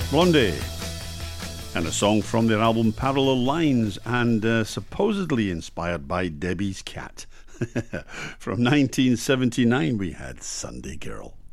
Blondie, and a song from their album Parallel Lines, and supposedly inspired by Debbie's cat. From 1979 we had Sunday Girl.